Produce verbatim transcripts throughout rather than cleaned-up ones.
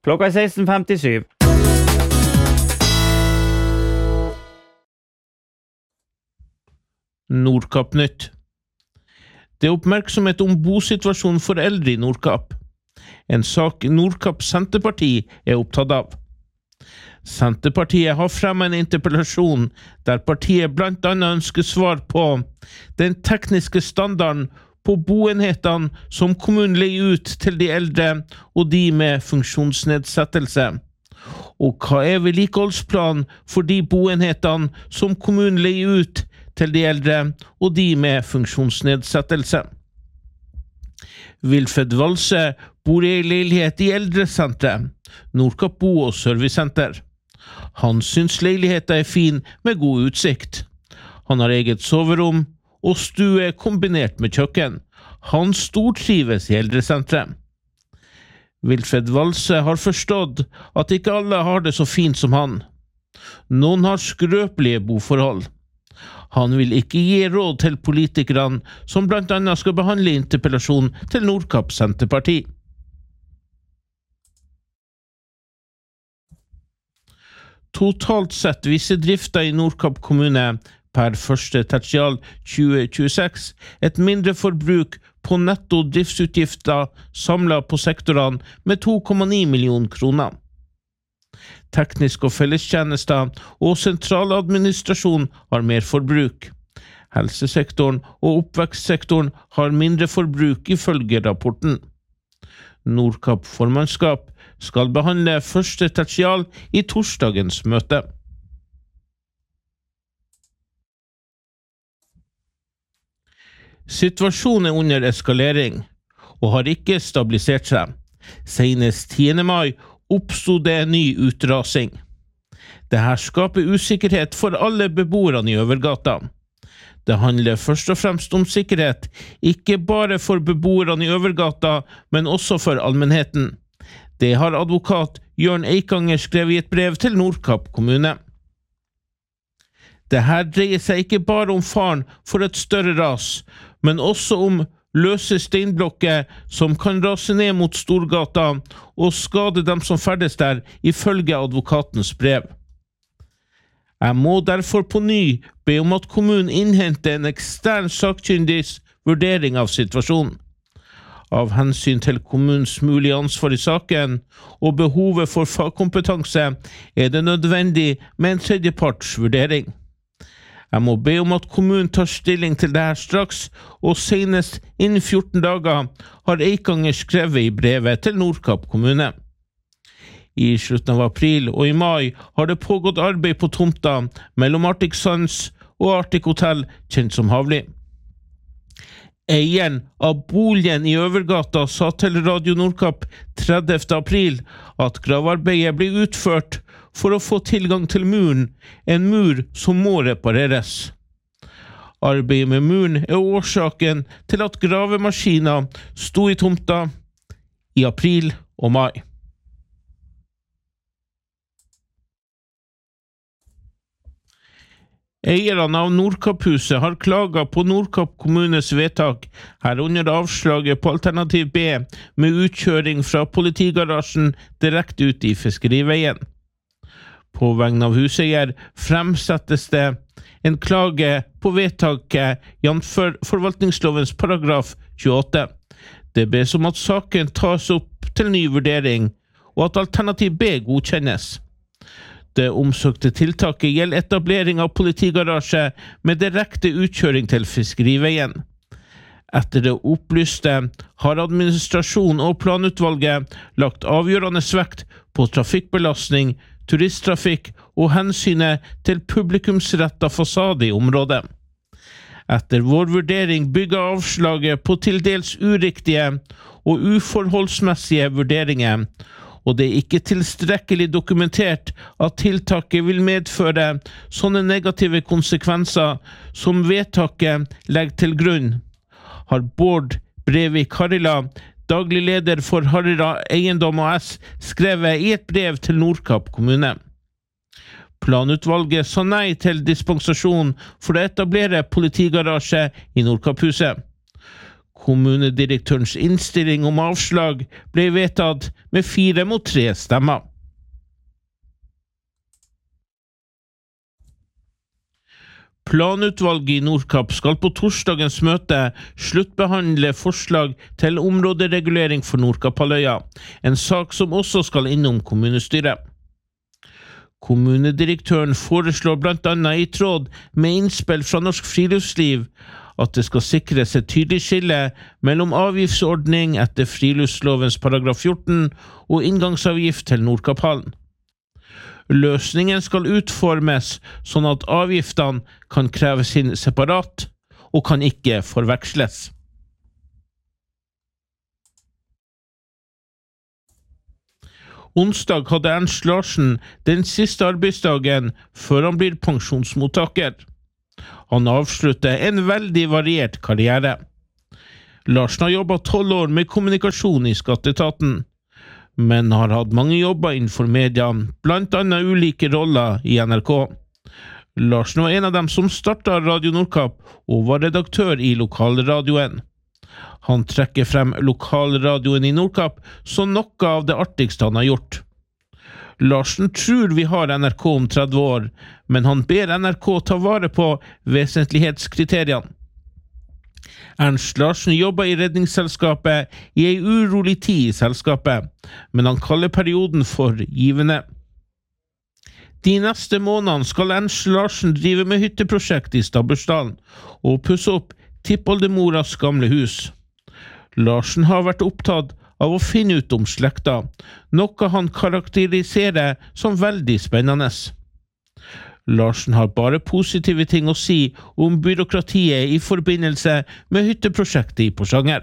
Klokka er seksten femtisju. Nordkapp-nytt. Det er oppmerksomhet om bosituasjonen for eldre i Nordkapp. En sak Nordkapp Senterparti er opptatt av. Senterpartiet har fremmet en interpellasjon der partiet blant annet ønsker svar på den tekniske standarden på boenhetene som kommunen leier ut til de eldre og de med funksjonsnedsettelse. Og hva er vedlikeholdsplanen for de boenhetene som kommunen leier ut til de eldre og de med funksjonsnedsettelse. Wilfred Valse bor i en leilighet i eldresenteret, Nordkapp Bo- og Servicesenter. Han syns leiligheten er fin med god utsikt. Han har eget soverom og stue kombinert med kjøkken. Han stortrives i eldresenteret. Wilfred Valse har forstått at ikke alle har det så fint som han. Noen har skrøpelige boforhold. Han vil ikke gi råd til politikerne som blant annet skal behandle interpellasjon til Nordkapp Senterparti. Totalt sett viser drifta i Nordkapp kommune per første tertial tjue tjueseks et mindre forbruk på netto driftsutgifter samlet på sektorene med to komma ni millioner kroner. Teknisk og fellestjenester og sentraladministrasjon har mer forbruk. Helsesektoren og oppvekstsektoren har mindre forbruk ifølge rapporten. Nordkapp formannskap skal behandle første tertial i torsdagens møte. Situasjonen er under eskalering og har ikke stabilisert seg. Senest tiende mai oppstod det en ny utrasing. Dette skaper usikkerhet for alle beboerne i Øvergata. Det handler først og fremst om sikkerhet, ikke bare for beboerne i Øvergata, men også for allmennheten. Det har advokat Jørn Eikanger skrevet i et brev til Nordkapp kommune. Dette dreier seg ikke bare om faren for et større ras, men også om løse steinblokker som kan rase ned mot Storgata og skade dem som ferdes der, ifølge advokatens brev. Jeg må derfor på ny be om at kommunen innhenter en ekstern sakkyndigs vurdering av situasjonen. Av hensyn til kommunens mulige ansvar i saken og behovet for fagkompetanse er det nødvendig med en tredjeparts vurdering. Jeg må be om at kommunen tar stilling til dette straks, og senest innen fjorten dager har Eikanger skrevet i brevet til Nordkapp kommune. I slutten av april og i mai har det pågått arbeid på tomta mellom Arctic Suns og Arctic Hotel, kjent som Havli. Eieren av boligen i Øvergata sa til Radio Nordkapp tredivte april at gravarbeidet blir utført for å få tilgang til muren, en mur som må repareres. Arbeidet med muren er årsaken til at gravemaskiner sto i tomta i april og mai. Eierne av Nordkapphuset har klaget på Nordkapp kommunes vedtak, herunder avslaget på alternativ B med utkjøring fra politigarasjen direkte ut i fiskeriveien. På vegne av huseier fremsettes det en klage på vedtaket jf. Forvaltningslovens paragraf tjueåtte. Det bes om at saken tas opp til ny vurdering, og at alternativ B godkjennes. Det omsøkte tiltaket gjelder etablering av politigarasje med direkte utkjøring til fiskeriveien. Etter det opplyste har administrasjon og planutvalget lagt avgjørende vekt på trafikkbelastning, turisttrafikk og hensynet til publikumsrettet fasade i området. Etter vår vurdering bygger avslaget på til dels uriktige og uforholdsmessige vurderinger, og det er ikke tilstrekkelig dokumentert at tiltaket vil medføre sånne negative konsekvenser som vedtaket legger til grunn, har Bård Brevik Harila, daglig leder for Harila Eiendom A S, skrevet i et brev til Nordkapp kommune. Planutvalget sa nei til dispensasjon for å etablere politigarasje i Nordkapphuset. Kommunedirektørens innstilling om avslag ble vedtatt med fire mot tre stemmer. Planutvalget i Nordkapp skal på torsdagens møte sluttbehandle forslag til områderegulering for Nordkapphalvøya, en sak som også skal innom kommunestyret. Kommunedirektøren foreslår blant annet i tråd med innspill fra Norsk Friluftsliv at det skal sikres et tydelig skille mellom avgiftsordning etter friluftslovens paragraf fjorten og inngangsavgift til Nordkapphallen. Løsningen skal utformes sånn at avgiftene kan kreves inn separat og kan ikke forveksles. Onsdag hadde Ernst Larsen den siste arbeidsdagen før han blir pensjonsmottaker. Han avslutter en veldig variert karriere. Larsen har jobbet tolv år med kommunikasjon i Skatteetaten, men har hatt mange jobber innenfor media, blant annet ulike roller i N R K. Larsen var en av dem som startet Radio Nordkapp og var redaktør i lokalradioen. Han trekker frem lokalradioen i Nordkapp som noe av det artigste han har gjort. Larsen tror vi har N R K om tretti år, men han ber N R K ta vare på vesentlighetskriteriene. Ernst Larsen jobber i redningsselskapet i en urolig tid i selskapet, men han kaller perioden for givende. De neste månedene skal Ernst Larsen drive med hytteprosjekt i Stabbursdalen og pusse opp tippoldemoras gamle hus. Larsen har vært opptatt av å finne ut om slekta, noe han karakteriserer som veldig spennende. Larsen har bare positive ting å si om byråkratiet i forbindelse med hytteprosjektet i Porsanger.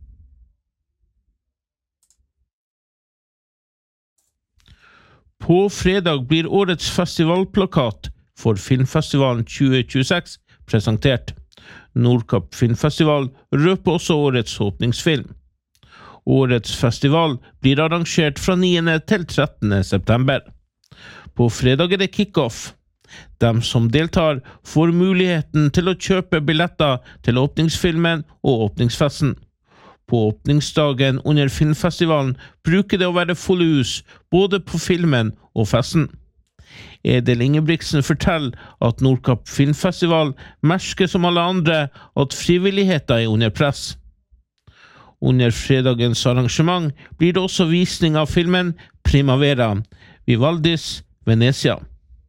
På fredag blir årets festivalplakat for Filmfestivalen tjue tjueseks presentert. Nordkapp Filmfestival røper også årets åpningsfilm. Årets festival blir arrangert fra niende til trettende september. På fredag er det kick-off. De som deltar får muligheten til å kjøpe billetter til åpningsfilmen og åpningsfesten. På åpningsdagen under filmfestivalen bruker det å være fulle hus, både på filmen og festen. Edel Ingebrigtsen forteller at Nordkapp Filmfestival merker som alle andre at frivilligheten er under press. Under fredagens arrangement blir det også visning av filmen Primavera, Vivaldis, Venezia.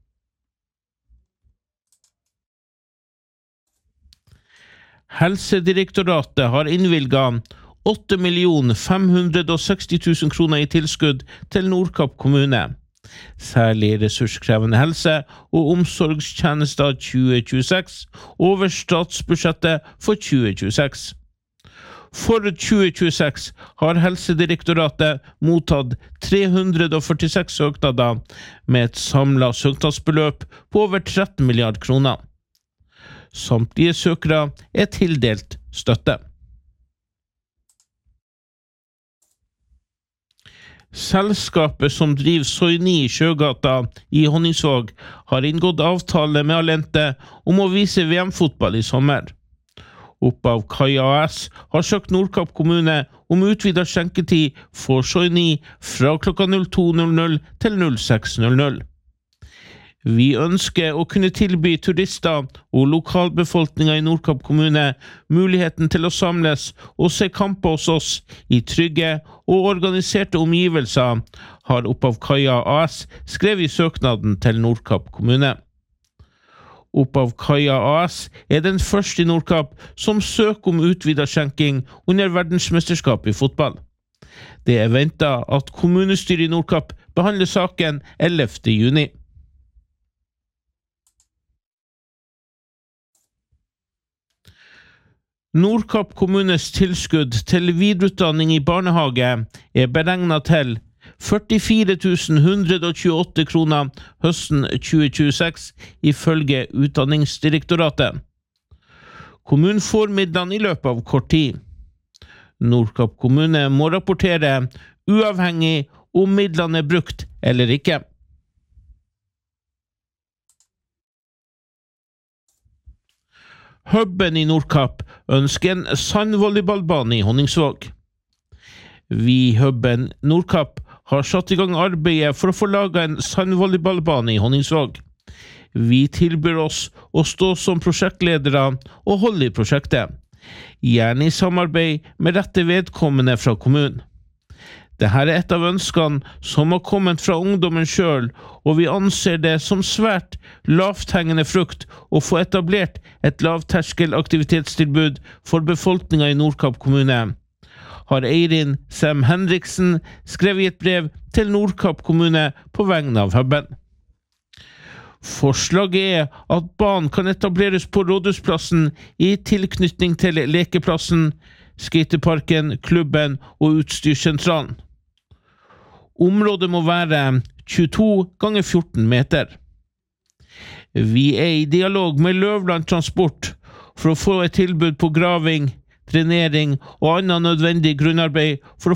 Helsedirektoratet har innvilget åtte millioner fem hundre og seksti tusen kroner i tilskudd til Nordkapp kommune. Særlig ressurskrevende helse- og omsorgstjenester tjue tjueseks over statsbudsjettet for tjue tjueseks. For tjue tjueseks har Helsedirektoratet mottatt tre hundre og førtiseks søknader med et samlet søknadsbeløp på over tretten milliarder kroner. Samtlige søkere er tildelt støtte. Selskapet som driver Soini i Sjøgata i Honningsvåg har inngått avtale med Alente om å vise V M-fotball i sommer. Oppav Kaia A S har søkt Nordkapp kommune om utvidet skjenketid for Soini fra klokka null to null null til null seks null null. Vi ønsker å kunne tilby turister og lokalbefolkningen i Nordkapp kommune muligheten til å samles og se kamper hos oss i trygge og organiserte omgivelser, har Oppav Kaia A S skrevet i søknaden til Nordkapp kommune. Oppav Kaia A S er den første i Nordkapp som søker om utvidet skjenking under verdensmesterskapet i fotball. Det er ventet at kommunestyret i Nordkapp behandler saken ellevte juni. Nordkapp kommunes tilskudd til videreutdanning i barnehage er beregnet til førtifire tusen ett hundre og tjueåtte kroner høsten tjue tjueseks, ifølge Utdanningsdirektoratet. Kommunen får midlene i løpet av kort tid. Nordkapp kommune må rapportere uavhengig om midlene er brukt eller ikke. Hubben i Nordkapp ønsker en sandvolleyballbane i Honningsvåg. Vi i Hubben Nordkapp har satt i gang arbeidet for å få laget en sandvolleyballbane i Honningsvåg. Vi tilbyr oss å stå som prosjektledere og holde i prosjektet, gjerne i samarbeid med rette vedkommende fra kommunen. Dette er et av ønskene som har kommet fra ungdommen selv, og vi anser det som svært lavthengende frukt å få etablert et lavterskelaktivitetstilbud for befolkningen i Nordkapp kommune, har Eirin Sem Henriksen skrevet i et brev til Nordkapp kommune på vegne av Hubben. Forslaget er at banen kan etableres på Rådhusplassen i tilknytning til lekeplassen, skateparken, klubben og utstyrssentralen. Området må være tjueto ganger fjorten meter. Vi er i dialog med Løvland Transport for å få et tilbud på graving, trenering og annet nødvendig grunnarbeid for å